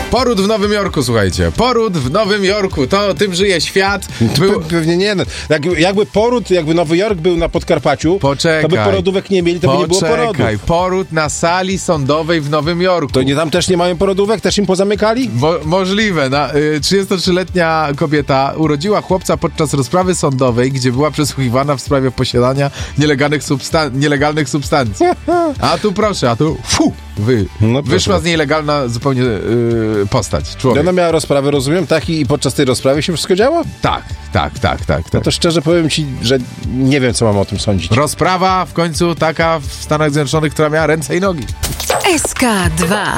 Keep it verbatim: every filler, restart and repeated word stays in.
Poród w Nowym Jorku, słuchajcie. Poród w Nowym Jorku. To tym żyje świat. Był... Pewnie nie. No. Jak, jakby poród, jakby Nowy Jork był na Podkarpaciu, Poczekaj. to by porodówek nie mieli, to Poczekaj. by nie było porodów. Poród na sali sądowej w Nowym Jorku. To nie tam też nie mają porodówek? Też im pozamykali? Mo- możliwe. Na, y, trzydziestotrzyletnia kobieta urodziła chłopca podczas rozprawy sądowej, gdzie była przesłuchiwana w sprawie posiadania nielegalnych, substan- nielegalnych substancji. A tu proszę, a tu fu, wy, no wyszła z niej legalna zupełnie y, postać, człowiek. Ona miała rozprawę, rozumiem, tak? I podczas tej rozprawy się wszystko działo? Tak, tak, tak, tak. No tak. to szczerze powiem ci, że nie wiem, co mam o tym sądzić. Rozprawa w końcu taka w Stanach Zjednoczonych, która miała ręce i nogi. S K dwa.